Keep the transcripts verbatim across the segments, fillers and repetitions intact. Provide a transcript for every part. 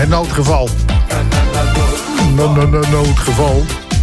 noodgeval. No, no, no, noodgeval.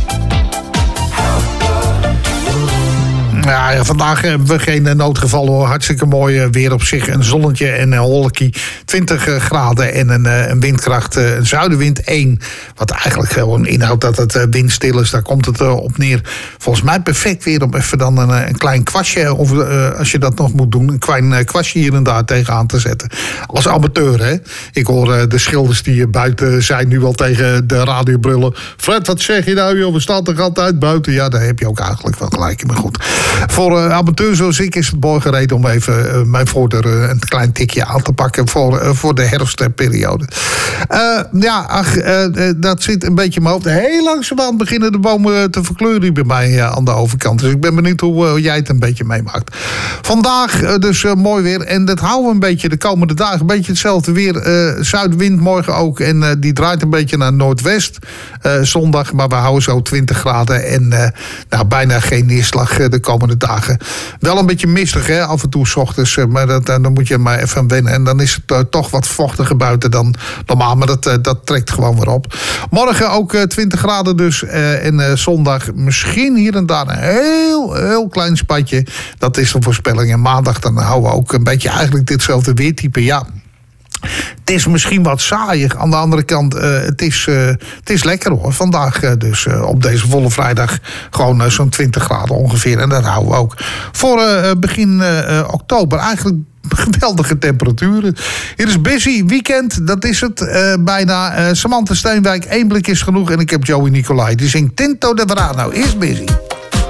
Ja, vandaag hebben we geen noodgeval hoor. Hartstikke mooi weer op zich. Een zonnetje en een holkie. twintig graden en een, een windkracht, een zuidenwind één. Wat eigenlijk gewoon inhoudt dat het windstil is. Daar komt het op neer. Volgens mij perfect weer om even dan een, een klein kwastje, of uh, als je dat nog moet doen, een klein kwastje hier en daar tegenaan te zetten. Als amateur, hè. Ik hoor uh, de schilders die buiten zijn nu wel tegen de radio brullen. Fred, wat zeg je nou joh? We staan toch altijd buiten? Ja, daar heb je ook eigenlijk wel gelijk in. Maar goed. Voor uh, amateur zoals ik is het mooi gereden om even uh, mijn voordeur uh, een klein tikje aan te pakken voor, uh, voor de herfstperiode. Uh, ja, ach, uh, uh, dat zit een beetje in mijn hoofd. Heel langzamerhand beginnen de bomen te verkleuren bij mij uh, aan de overkant. Dus ik ben benieuwd hoe uh, jij het een beetje meemaakt. Vandaag uh, dus uh, mooi weer. En dat houden we een beetje de komende dagen. Een beetje hetzelfde weer. Uh, zuidwind morgen ook. En uh, die draait een beetje naar noordwest. Uh, zondag, maar we houden zo twintig graden. En uh, nou, bijna geen neerslag uh, de komende dagen. Wel een beetje mistig, hè, af en toe 's ochtends. Maar dat, dan moet je maar even aan wennen. En dan is het uh, toch wat vochtiger buiten dan normaal. Maar dat, uh, dat trekt gewoon weer op. Morgen ook uh, twintig graden dus. Uh, en uh, zondag misschien hier en daar een heel, heel klein spatje. Dat is de voorspelling. En maandag dan houden we ook een beetje eigenlijk ditzelfde weertype. Ja. Het is misschien wat saaiig. Aan de andere kant, uh, het, is, uh, het is lekker hoor. Vandaag uh, dus uh, op deze volle vrijdag gewoon uh, zo'n twintig graden ongeveer. En dat houden we ook voor uh, begin uh, oktober. Eigenlijk geweldige temperaturen. Hier is Busy Weekend, dat is het uh, bijna. Uh, Samantha Steenwijk, één blik is genoeg. En ik heb Joey Nicolai, die zingt Tinto de Verano. Is Busy.